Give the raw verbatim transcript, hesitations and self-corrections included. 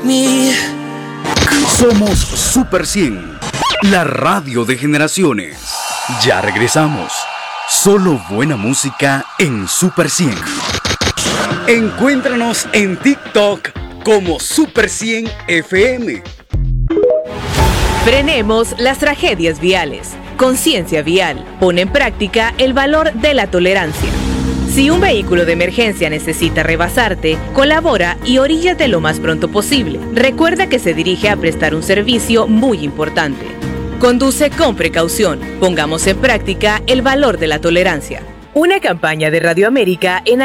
me. Somos Super cien, la radio de generaciones. Ya regresamos. Solo buena música en Super cien. Encuéntranos en TikTok como Super cien F M. Frenemos las tragedias viales. Conciencia Vial pone en práctica el valor de la tolerancia. Si un vehículo de emergencia necesita rebasarte, colabora y oríllate lo más pronto posible. Recuerda que se dirige a prestar un servicio muy importante. Conduce con precaución. Pongamos en práctica el valor de la tolerancia. Una campaña de Radio América en